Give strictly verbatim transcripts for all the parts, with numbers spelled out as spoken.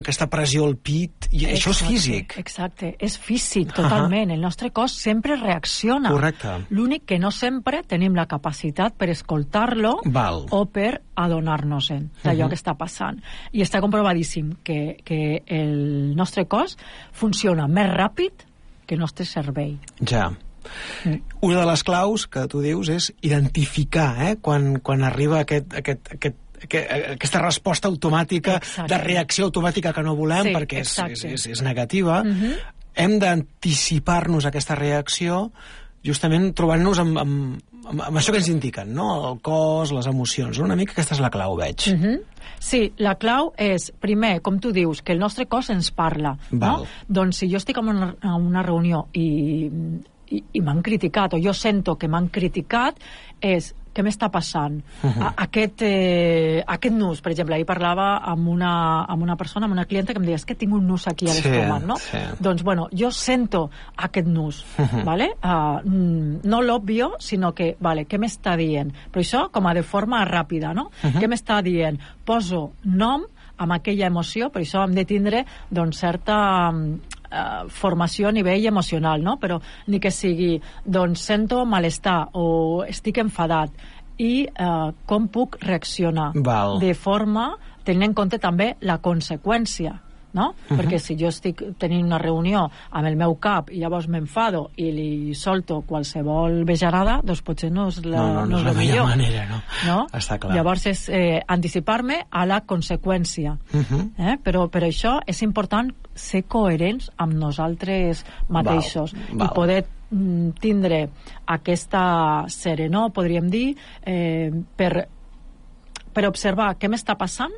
aquesta pressió al pit, i exacte, això és físic. Exacte, és físic, totalment. Uh -huh. El nostre cos sempre reacciona. Correcte. L'únic que no sempre tenim la capacitat per escoltar-lo Val. o per adonar-nos-en d'allò uh -huh. que està passant. I està comprovadíssim que, que el nostre cos funciona més ràpid que el nostre cervell. Ja. Mm. Una de les claus que tu dius és identificar, eh, quan, quan arriba aquest, aquest, aquest aquesta resposta automàtica, exacte, de reacció automàtica que no volem, sí, perquè és, és, és, és negativa. Uh-huh. Hem d'anticipar-nos a aquesta reacció justament trobant-nos amb, amb, amb, amb això que ens indiquen, no? El cos, les emocions. Una mica aquesta és la clau, veig. Uh-huh. Sí, la clau és, primer, com tu dius, que el nostre cos ens parla. No? Doncs si jo estic en una, en una reunió i, i, i m'han criticat, o jo sento que m'han criticat, és què m'està passant? Uh-huh. Aquest, eh, aquest nus, per exemple, ahir parlava amb una, amb una persona, amb una clienta que em deia, és que tinc un nus aquí a l'estómac, sí, no? Sí. Doncs, bueno, jo sento aquest nus, uh-huh, ¿vale? Uh, no l'òbvio, sinó que, vale, què m'està dient? Però això com a de forma ràpida, no? Uh-huh. Què m'està dient? Poso nom amb aquella emoció, per això hem de tindre, doncs, certa Uh, formació a nivell emocional, no? Però ni que sigui, doncs sento malestar o estic enfadat i uh, com puc reaccionar. Val. De forma, tenint en compte també la conseqüència, no? Uh-huh. Perquè si jo estic tenint una reunió amb el meu cap i llavors m'enfado i li solto qualsevol bejarada, doncs potser no és la, no, no, no, no és la la millor millor manera, no? No? Està clar. Llavors és eh, anticipar-me a la conseqüència. Uh-huh. eh? Però per això és important ser coherents amb nosaltres mateixos. Val, val. I poder mm, tindre aquesta serenor, podríem dir, eh, per, per observar què m'està passant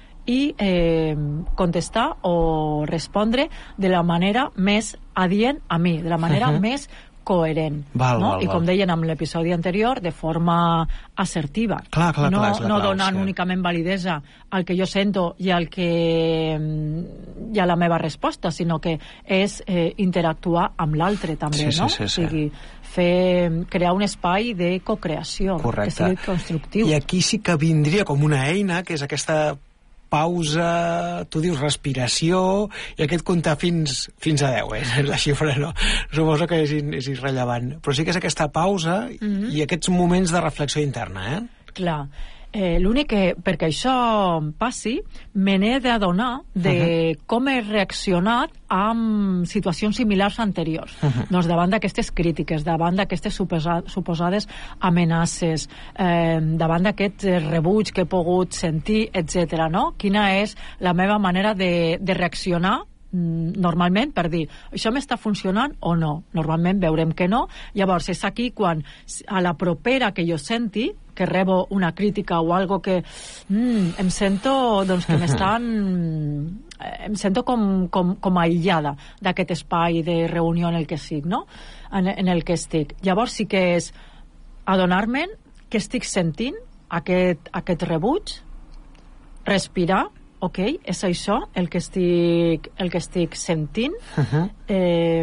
i eh, contestar o respondre de la manera més adient a mi, de la manera uh-huh. més coherent. Val, no? val, I com val. deien en l'episodi anterior, de forma assertiva. Clar, clar, no, clar, és la no clau, donant sí. únicament validesa al que jo sento i al que i a la meva resposta, sinó que és eh, interactuar amb l'altre també, sí, no? Sí, sí, sí. O sigui, fer, crear un espai de cocreació, correcte, que sigui constructiu. I aquí sí que vindria com una eina, que és aquesta pausa, tu dius respiració, i aquest comptar fins, fins a deu, eh? La xifra no, suposo que és, és irrellevant, però sí que és aquesta pausa mm-hmm. i aquests moments de reflexió interna, eh? Clar. Eh, l'únic que, perquè això passi, me n'he d'adonar de uh-huh. com he reaccionat amb situacions similars anteriors. Uh-huh. Doncs davant d'aquestes crítiques, davant d'aquestes suposa, suposades amenaces, eh, davant d'aquest rebuig que he pogut sentir, etcètera. No? Quina és la meva manera de, de reaccionar normalment per dir, això m'està funcionant o no? Normalment veurem que no. Llavors és aquí quan a la propera que jo senti que rebo una crítica o algo que mm, em sento doncs que m'estan em sento com, com, com aïllada d'aquest espai de reunió en el que estic, no? En, en el que estic. Llavors sí que és adonar-me que estic sentint aquest, aquest rebuig, respirar, ok, és això el que estic, el que estic sentint, uh-huh. eh,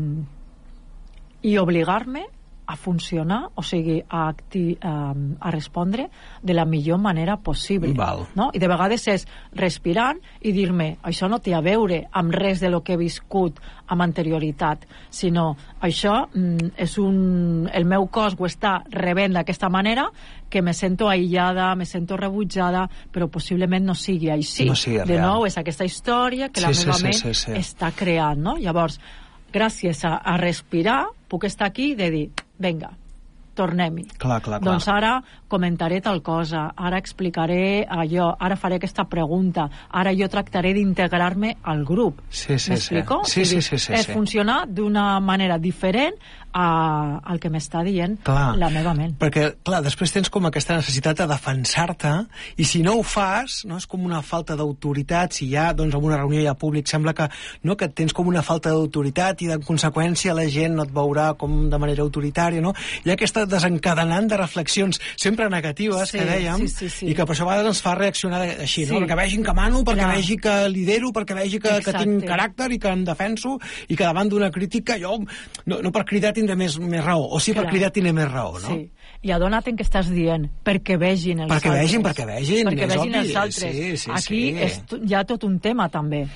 i obligar-me a funcionar, o sigui, a, acti, a, a respondre de la millor manera possible. Val. No? I de vegades és respirant i dir-me, això no té a veure amb res de lo que he viscut amb anterioritat, sinó això mm, és un... el meu cos ho està rebent d'aquesta manera, que me sento aïllada, me sento rebutjada, però possiblement no sigui així. No sigui de real. Nou, és aquesta història que sí, la sí, meva sí, ment sí, sí. està creant, no? Llavors, gràcies a, a respirar, puc estar aquí i de dir, vinga, tornem-hi. Clar, clar, clar. Doncs ara comentaré tal cosa, ara explicaré allò, ara faré aquesta pregunta, ara jo tractaré d'integrar-me al grup. Sí, sí, M'explico? sí. Sí, sí, sí, sí, és sí. funcionar d'una manera diferent a, al que m'està dient clar, la meva ment. Perquè, clar, després tens com aquesta necessitat de defensar-te, i si no ho fas, no, és com una falta d'autoritat. Si ja, doncs, en una reunió hi ha públic, sembla que, no, que tens com una falta d'autoritat i, en conseqüència, la gent no et veurà com de manera autoritària, no? Hi ha aquesta desencadenant de reflexions sempre negatives, sí, que dèiem, sí, sí, sí. i que per això a vegades ens fa reaccionar així, sí. no? Perquè vegin que mano, perquè Clar. vegi que lidero, perquè vegi que, que tinc caràcter i que em defenso, i que davant d'una crítica jo, no, no per cridar tindré més, més raó, o sí per cridar tindré més raó, no? Sí. I adona't en què estàs dient, perquè vegin els perquè altres. Vegin, perquè vegin, perquè és vegin obvi. els altres. Sí, sí, Aquí sí. és, hi ha tot un tema, també.